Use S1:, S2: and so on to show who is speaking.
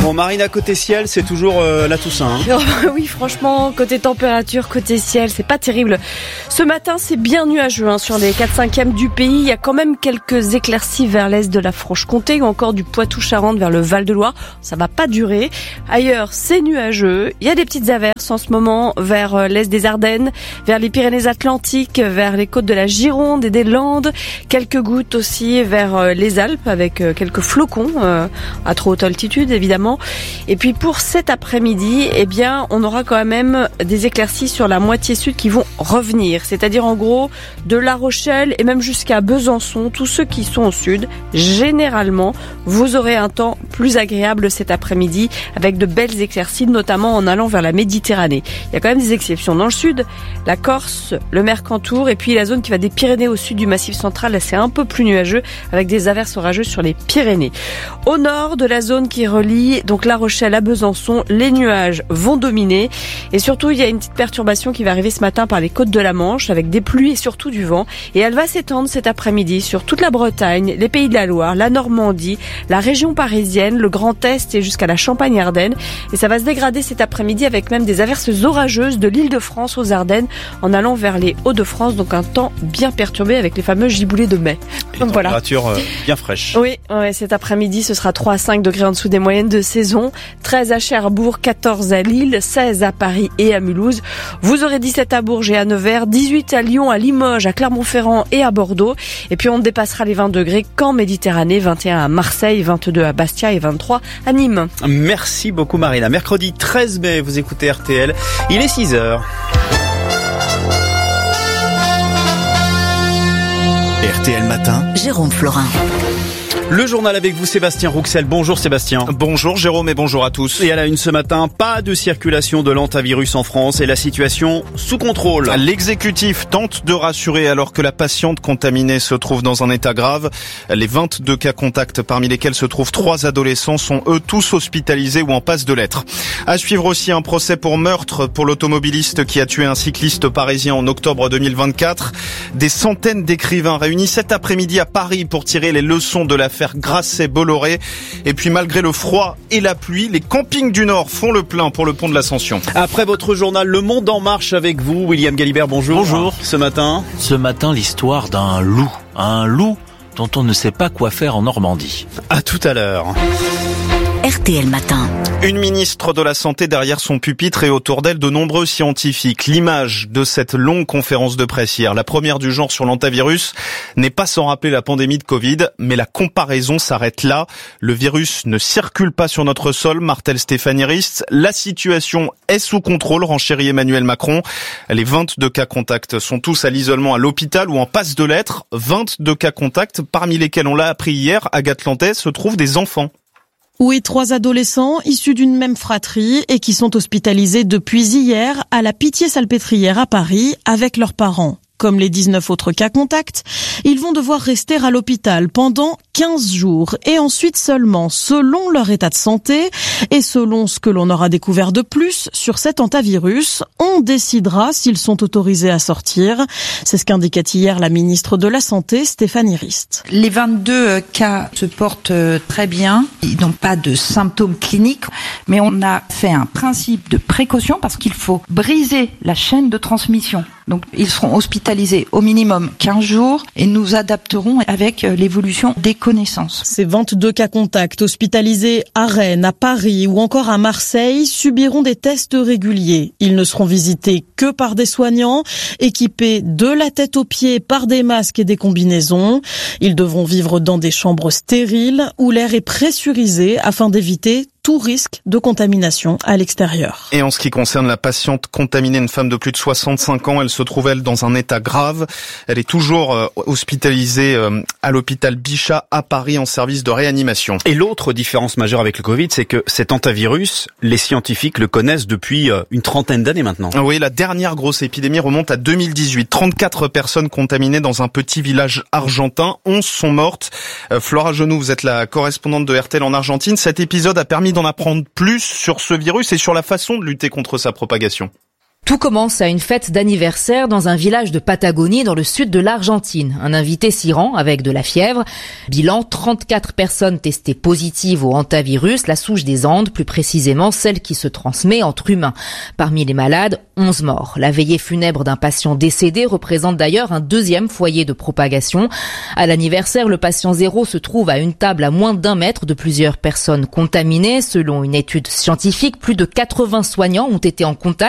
S1: Bon, Marina, côté ciel, c'est toujours la Toussaint.
S2: Oui, franchement, côté température, côté ciel, c'est pas terrible. Ce matin, c'est bien nuageux sur les 4/5e du pays. Il y a quand même quelques éclaircies vers l'est de la Franche-Comté ou encore du Poitou-Charentes vers le Val-de-Loire. Ça va pas durer. Ailleurs, c'est nuageux. Il y a des petites averses en ce moment vers l'est des Ardennes, vers les Pyrénées-Atlantiques, vers les côtes de la Gironde et des Landes. Quelques gouttes aussi vers les Alpes avec quelques flocons à trop haute altitude, évidemment. Et puis pour cet après-midi, on aura quand même des éclaircies sur la moitié sud qui vont revenir. C'est-à-dire en gros de La Rochelle et même jusqu'à Besançon, tous ceux qui sont au sud, généralement, vous aurez un temps plus agréable cet après-midi avec de belles éclaircies, notamment en allant vers la Méditerranée. Il y a quand même des exceptions dans le sud, la Corse, le Mercantour et puis la zone qui va des Pyrénées au sud du Massif central. Là, c'est un peu plus nuageux avec des averses orageuses sur les Pyrénées. Au nord de la zone qui relie donc La Rochelle à Besançon, les nuages vont dominer et surtout il y a une petite perturbation qui va arriver ce matin par les côtes de la Manche avec des pluies et surtout du vent et elle va s'étendre cet après-midi sur toute la Bretagne, les Pays de la Loire, la Normandie, la région parisienne, le Grand Est et jusqu'à la Champagne-Ardenne et ça va se dégrader cet après-midi avec même des averses orageuses de l'Île-de-France aux Ardennes en allant vers les Hauts-de-France, donc un temps bien perturbé avec les fameux giboulées de mai. Donc voilà.
S1: Température bien fraîche.
S2: Oui, cet après-midi ce sera 3 à 5 degrés en dessous des moyennes de saison, 13 à Cherbourg, 14 à Lille, 16 à Paris et à Mulhouse. Vous aurez 17 à Bourges et à Nevers, 18 à Lyon, à Limoges, à Clermont-Ferrand et à Bordeaux. Et puis on dépassera les 20 degrés qu'en Méditerranée, 21 à Marseille, 22 à Bastia et 23 à Nîmes.
S1: Merci beaucoup Marina. Mercredi 13 mai, vous écoutez RTL. Il est 6h. RTL Matin.
S3: Jérôme Florin.
S1: Le journal avec vous, Sébastien Rouxel. Bonjour Sébastien.
S4: Bonjour Jérôme et bonjour à tous.
S1: Et à la une ce matin, pas de circulation de l'hantavirus en France et la situation sous contrôle.
S4: L'exécutif tente de rassurer alors que la patiente contaminée se trouve dans un état grave. Les 22 cas contacts parmi lesquels se trouvent 3 adolescents sont eux tous hospitalisés ou en passe de l'être. À suivre aussi un procès pour meurtre pour l'automobiliste qui a tué un cycliste parisien en octobre 2024. Des centaines d'écrivains réunis cet après-midi à Paris pour tirer les leçons de l'affaire Grasset-Bolloré. Et puis malgré le froid et la pluie, les campings du Nord font le plein pour le pont de l'Ascension.
S1: Après votre journal Le Monde en marche avec vous, William Galibert, bonjour.
S5: Bonjour.
S1: Ce matin,
S5: l'histoire d'un loup. Un loup dont on ne sait pas quoi faire en Normandie.
S1: À tout à l'heure.
S3: RTL Matin.
S4: Une ministre de la Santé derrière son pupitre et autour d'elle de nombreux scientifiques. L'image de cette longue conférence de presse hier, la première du genre sur l'hantavirus, n'est pas sans rappeler la pandémie de Covid, mais la comparaison s'arrête là. Le virus ne circule pas sur notre sol, martèle Stéphanie Rist. La situation est sous contrôle, renchérit Emmanuel Macron. Les 22 cas contacts sont tous à l'isolement à l'hôpital ou en passe de l'être. 22 cas contacts, parmi lesquels, on l'a appris hier, Agathe Lantais, se trouvent des enfants.
S6: Oui, 3 adolescents issus d'une même fratrie et qui sont hospitalisés depuis hier à la Pitié-Salpêtrière à Paris avec leurs parents. Comme les 19 autres cas contacts, ils vont devoir rester à l'hôpital pendant 15 jours et ensuite seulement, selon leur état de santé et selon ce que l'on aura découvert de plus sur cet hantavirus, on décidera s'ils sont autorisés à sortir. C'est ce qu'indiquait hier la ministre de la Santé, Stéphanie Rist.
S7: Les 22 cas se portent très bien. Ils n'ont pas de symptômes cliniques, mais on a fait un principe de précaution parce qu'il faut briser la chaîne de transmission. Donc, ils seront hospitalisés au minimum 15 jours et nous adapterons avec l'évolution des connaissances.
S6: Ces 22 cas contacts hospitalisés à Rennes, à Paris ou encore à Marseille subiront des tests réguliers. Ils ne seront visités que par des soignants, équipés de la tête aux pieds par des masques et des combinaisons. Ils devront vivre dans des chambres stériles où l'air est pressurisé afin d'éviter tout risque de contamination à l'extérieur.
S4: Et en ce qui concerne la patiente contaminée, une femme de plus de 65 ans, elle se trouve, elle, dans un état grave. Elle est toujours hospitalisée à l'hôpital Bichat à Paris en service de réanimation.
S1: Et l'autre différence majeure avec le Covid, c'est que cet hantavirus, les scientifiques le connaissent depuis une trentaine d'années maintenant.
S4: Oui, la dernière grosse épidémie remonte à 2018. 34 personnes contaminées dans un petit village argentin. 11 sont mortes. Flora Genoux, vous êtes la correspondante de RTL en Argentine. Cet épisode a permis d'en apprendre plus sur ce virus et sur la façon de lutter contre sa propagation.
S8: Tout commence à une fête d'anniversaire dans un village de Patagonie dans le sud de l'Argentine. Un invité s'y rend avec de la fièvre. Bilan, 34 personnes testées positives au hantavirus, la souche des Andes, plus précisément celle qui se transmet entre humains. Parmi les malades, 11 morts. La veillée funèbre d'un patient décédé représente d'ailleurs un deuxième foyer de propagation. À l'anniversaire, le patient zéro se trouve à une table à moins d'1 mètre de plusieurs personnes contaminées. Selon une étude scientifique, plus de 80 soignants ont été en contact